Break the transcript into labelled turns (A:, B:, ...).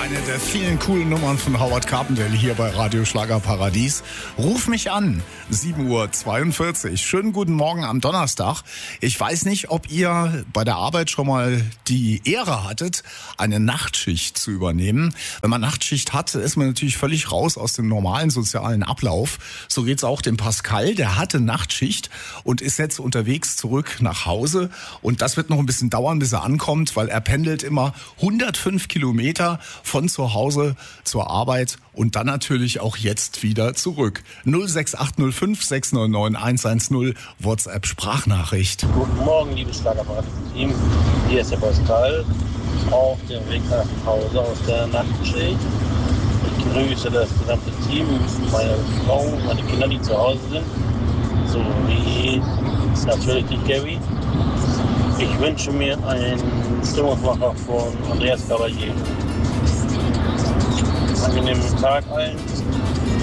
A: Eine der vielen coolen Nummern von Howard Carpendale hier bei Radio Schlager Paradies. Ruf mich an, 7:42 Uhr. Schönen guten Morgen am Donnerstag. Ich weiß nicht, ob ihr bei der Arbeit schon mal die Ehre hattet, eine Nachtschicht zu übernehmen. Wenn man Nachtschicht hat, ist man natürlich völlig raus aus dem normalen sozialen Ablauf. So geht's auch dem Pascal, der hatte Nachtschicht und ist jetzt unterwegs zurück nach Hause. Und das wird noch ein bisschen dauern, bis er ankommt, weil er pendelt immer 105 Kilometer von zu Hause zur Arbeit und dann natürlich auch jetzt wieder zurück. 06805 699 110 WhatsApp Sprachnachricht.
B: Guten Morgen, liebes Schlagerparadies-Team. Hier ist der Pascal auf dem Weg nach Hause aus der Nachtschicht. Ich grüße das gesamte Team, meine Frau, meine Kinder, die zu Hause sind, sowie natürlich die Gary. Ich wünsche mir einen Stimmungsmacher von Andreas Gabalier. Angenehmen Tag allen